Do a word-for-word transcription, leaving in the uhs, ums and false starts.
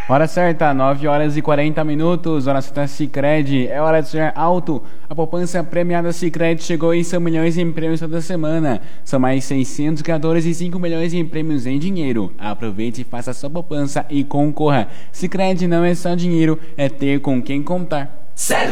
Hora certa, nove horas e quarenta minutos, hora certa Sicredi, é hora de sonhar alto. A poupança premiada Sicredi chegou e são milhões em prêmios toda semana. São mais seiscentos ganhadores e cinco milhões em prêmios em dinheiro. Aproveite e faça sua poupança e concorra. Sicredi não é só dinheiro, é ter com quem contar. Cê